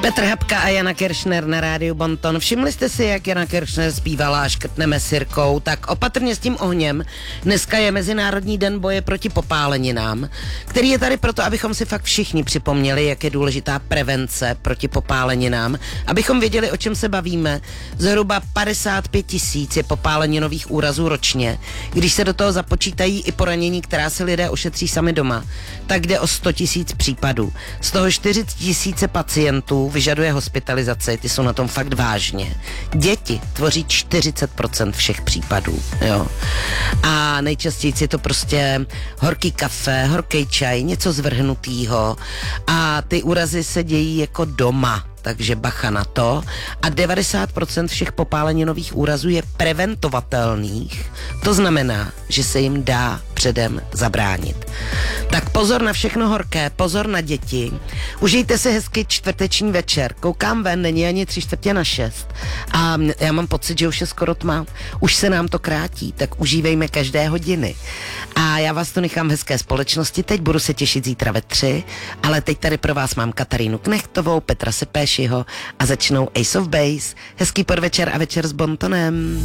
Petr Habka a Jana Kiršner na rádiu Bonton. Všimli jste si, jak Jana Kiršner zpívala Škrtneme sirkou? Tak opatrně s tím ohněm. Dneska je Mezinárodní den boje proti popáleninám, který je tady proto, abychom si fakt všichni připomněli, jak je důležitá prevence proti popáleninám, abychom věděli, o čem se bavíme. Zhruba 55 000 je popáleninových úrazů ročně. Když se do toho započítají i poranění, která si lidé ošetří sami doma, tak jde o 100 000 případů. Z toho 40 000 pacientů vyžaduje hospitalizaci, ty jsou na tom fakt vážně. Děti tvoří 40% všech případů, jo. A nejčastěji je to prostě horký kafe, horký čaj, něco zvrhnutýho a ty úrazy se dějí jako doma. Takže bacha na to. A 90% všech popáleninových úrazů je preventovatelných. To znamená, že se jim dá předem zabránit. Tak pozor na všechno horké, pozor na děti. Užijte si hezky čtvrteční večer. Koukám ven, není ani 5:45. A já mám pocit, že už je skoro tma. Už se nám to krátí, tak užívejme každé hodiny. A já vás tu nechám v hezké společnosti. Teď budu se těšit zítra ve 3, ale teď tady pro vás mám Katarínu Knechtovou, Petra Sepéšiho a začnou Ace of Base. Hezký podvečer a večer s Bontonem.